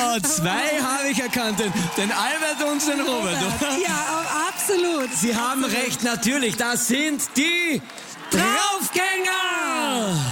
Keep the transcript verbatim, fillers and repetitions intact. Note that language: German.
Ja, zwei habe ich erkannt, den, den Albert und den Robert. Ja, absolut. Sie haben recht, natürlich, das sind die Draufgänger!